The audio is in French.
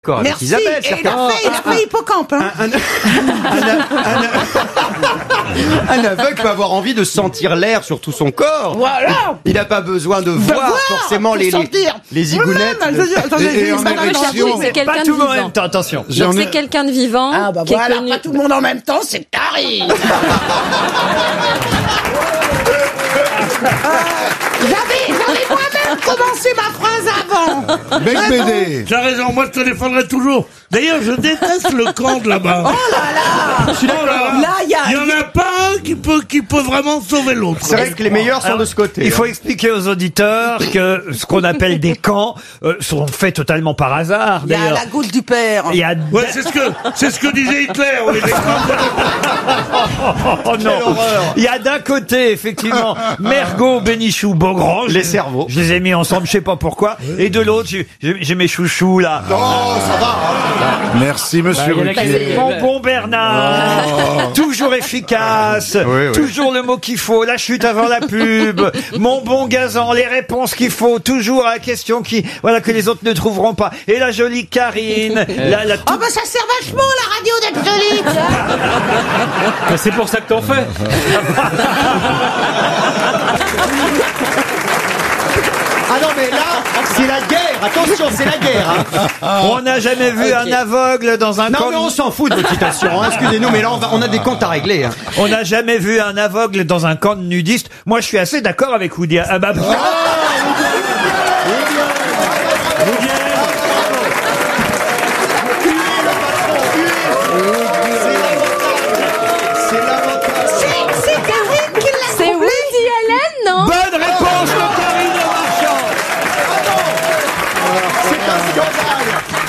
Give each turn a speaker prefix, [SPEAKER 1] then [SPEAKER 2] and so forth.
[SPEAKER 1] D'accord, avec
[SPEAKER 2] Merci.
[SPEAKER 1] Isabelle,
[SPEAKER 2] Et
[SPEAKER 1] certainement.
[SPEAKER 2] il a fait hippocampe. Hein.
[SPEAKER 1] Un aveugle peut avoir envie de sentir l'air sur tout son corps.
[SPEAKER 2] Voilà.
[SPEAKER 1] Il n'a pas besoin de voir forcément les zigounettes.
[SPEAKER 3] Et en érection.
[SPEAKER 4] C'est quelqu'un
[SPEAKER 5] Pas
[SPEAKER 4] de
[SPEAKER 5] tout le monde en
[SPEAKER 4] vivant.
[SPEAKER 5] même temps, attention.
[SPEAKER 4] Donc c'est quelqu'un de vivant
[SPEAKER 2] Ah bah
[SPEAKER 4] qui est
[SPEAKER 2] voilà,
[SPEAKER 4] connu.
[SPEAKER 2] pas tout le monde en même temps, c'est Karine. J'avais moi-même commencé ma phrase avant.
[SPEAKER 3] Bec BD.
[SPEAKER 6] Tu as raison, moi je téléphonerai toujours. D'ailleurs, je déteste le camp de là-bas.
[SPEAKER 2] Oh là là.
[SPEAKER 6] Je suis d'accord.
[SPEAKER 2] Là, il y a...
[SPEAKER 6] Il n'y en a pas un qui peut vraiment sauver l'autre.
[SPEAKER 1] C'est vrai que les meilleurs sont de ce côté.
[SPEAKER 5] Il faut expliquer aux auditeurs que ce qu'on appelle des camps sont faits totalement par hasard.
[SPEAKER 2] Il y a
[SPEAKER 5] D'ailleurs,
[SPEAKER 2] la goutte du père.
[SPEAKER 5] il y a
[SPEAKER 6] Ouais, c'est ce que disait Hitler. Oui, les
[SPEAKER 5] oh non. Il y a d'un côté effectivement Mergot, Bénichou, Beaugrange,
[SPEAKER 1] Les cerveaux.
[SPEAKER 5] Je les ai mis ensemble, je sais pas pourquoi. Et de l'autre, j'ai mes chouchous là.
[SPEAKER 1] Oh, ça va.
[SPEAKER 3] Merci, monsieur Ruquier.
[SPEAKER 5] Mon bon Bernard, toujours efficace,
[SPEAKER 1] oui.
[SPEAKER 5] toujours le mot qu'il faut, la chute avant la pub, mon bon Gazan, les réponses qu'il faut, toujours à la question que les autres ne trouveront pas. Et la jolie Karine,
[SPEAKER 2] Oh bah ça sert vachement la radio d'être jolie.
[SPEAKER 7] C'est pour ça que t'en fais.
[SPEAKER 1] Ah non, mais là, c'est la guerre. Attention, c'est la guerre. Hein.
[SPEAKER 5] on n'a jamais vu un aveugle dans un
[SPEAKER 1] Non,
[SPEAKER 5] camp.
[SPEAKER 1] mais on s'en fout de votre citation. Hein. Excusez-nous, mais là, on a des comptes à régler. Hein.
[SPEAKER 5] On n'a jamais vu un aveugle dans un camp de nudistes. Moi, je suis assez d'accord avec Woody. Ah bah,